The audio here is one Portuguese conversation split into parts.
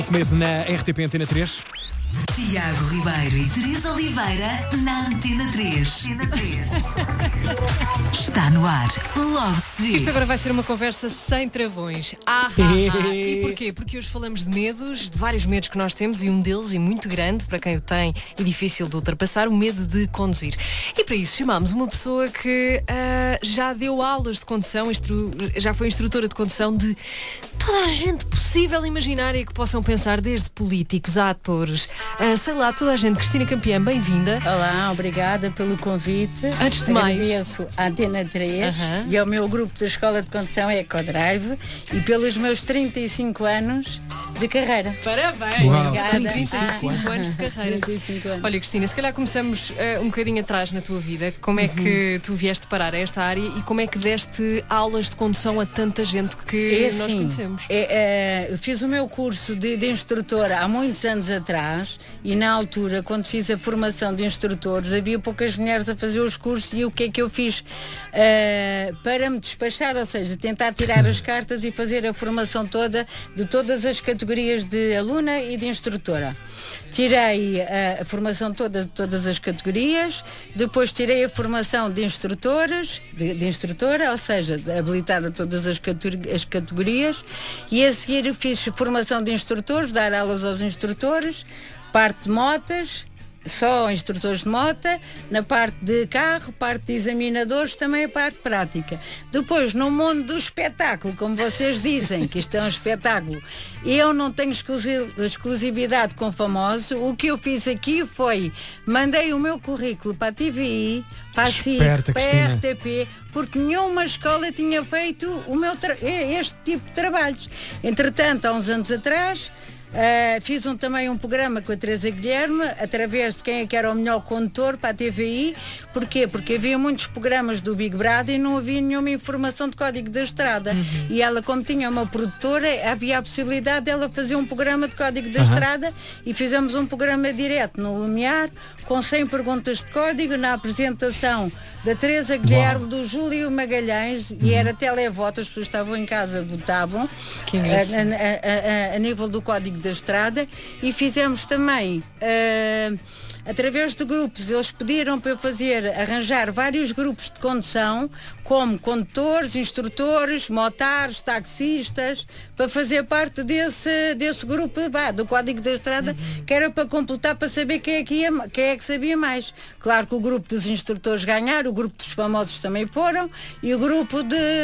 Smith na RTP Antena 3. Tiago Ribeiro e Teresa Oliveira na Antena 3. Está no ar. Logo se vê. Isto agora vai ser uma conversa sem travões. E porquê? Porque hoje falamos de medos, de vários medos que nós temos, e um deles, e muito grande para quem o tem e difícil de ultrapassar, o medo de conduzir. E para isso chamámos uma pessoa que já deu aulas de condução, já foi instrutora de condução de toda a gente possível imaginária que possam pensar, desde políticos a atores, sei lá, toda a gente. Cristina Campião, bem-vinda. Olá, obrigada pelo convite. Antes de mais, agradeço à Antena 3 e ao meu grupo da Escola de Condução EcoDrive e pelos meus 35 anos de carreira. Parabéns! Uau. Obrigada. 35 anos de carreira. 35 anos. Olha, Cristina, se calhar começamos um bocadinho atrás na tua vida. Como é que tu vieste parar a esta área e como é que deste aulas de condução a tanta gente que nós conhecemos? Eu fiz o meu curso de instrutora há muitos anos atrás e na altura, quando fiz a formação de instrutores, havia poucas mulheres a fazer os cursos e o que é que eu fiz para me despachar, ou seja, tentar tirar as cartas e fazer a formação toda de todas as categorias de aluna e de instrutora. Tirei a formação toda de todas as categorias, depois tirei a formação de instrutores, de instrutora, ou seja, habilitada a todas as categorias, e a seguir fiz formação de instrutores, dar aulas aos instrutores, parte de motas, só instrutores de mota, na parte de carro, parte de examinadores, também a parte prática. Depois, no mundo do espetáculo, como vocês dizem, que isto é um espetáculo, eu não tenho exclusividade com famosos. O que eu fiz aqui foi, mandei o meu currículo para a TVI, para a SIC, para a RTP, porque nenhuma escola tinha feito este tipo de trabalhos. Entretanto, há uns anos atrás, fiz também um programa com a Teresa Guilherme, através de quem é que era o melhor condutor para a TVI. Porquê? Porque havia muitos programas do Big Brother e não havia nenhuma informação de código da estrada. E ela, como tinha uma produtora, havia a possibilidade dela fazer um programa de código da estrada, e fizemos um programa direto no Lumiar, com 100 perguntas de código, na apresentação da Teresa Guilherme, do Júlio Magalhães, e era televoto, as pessoas estavam em casa, votavam a nível do código da estrada. E fizemos também através de grupos. Eles pediram para eu arranjar vários grupos de condução, como condutores, instrutores, motares, taxistas, para fazer parte desse grupo do código da estrada, que era para completar, para saber quem é que sabia mais. Claro que o grupo dos instrutores ganharam, o grupo dos famosos também foram, e o grupo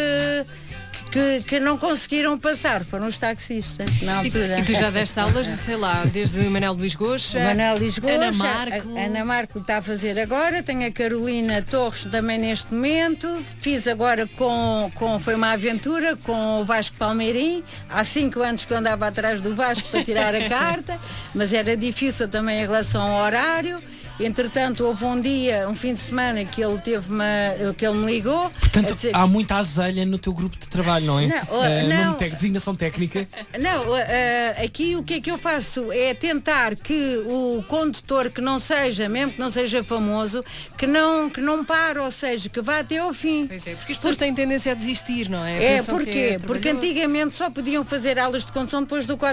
que não conseguiram passar foram os taxistas na altura. E tu já deste aulas, sei lá, desde Manuel Luís Goxa, Ana Marco. Ana Marco está a fazer agora, tenho a Carolina Torres também neste momento, fiz agora foi uma aventura com o Vasco Palmeirim, há 5 anos que eu andava atrás do Vasco para tirar a carta, mas era difícil também em relação ao horário. Entretanto, houve um fim de semana que ele me ligou. Portanto, dizer, há muita azelha no teu grupo de trabalho, não é? Não. Designação técnica. Não, aqui o que é que eu faço é tentar que o condutor, que não seja, mesmo que não seja famoso, que não pare, ou seja, que vá até ao fim. Pois é, porque as pessoas têm tendência a desistir, não é? Porquê? Porque antigamente só podiam fazer aulas de condução depois do